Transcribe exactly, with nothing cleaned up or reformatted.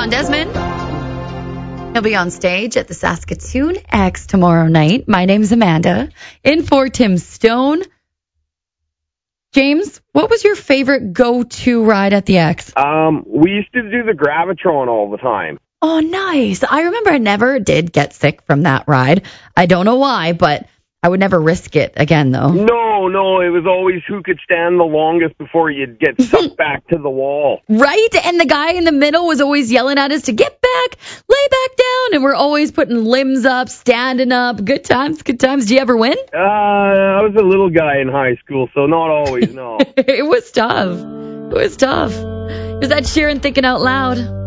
John Desmond. He'll be on stage at the Saskatoon X tomorrow night. My name's Amanda. In for Tim Stone. James, what was your favorite go-to ride at the X? Um, we used to do the Gravitron all the time. Oh, nice. I remember I never did get sick from that ride. I don't know why, but I would never risk it again, though. No, no, it was always who could stand the longest before you'd get sucked back to the wall. Right? And the guy in the middle was always yelling at us to get back, lay back down, and we're always putting limbs up, standing up. Good times, good times. Do you ever win? Uh, I was a little guy in high school, so not always, no. It was tough. It was tough. It was that Sheeran thinking out loud.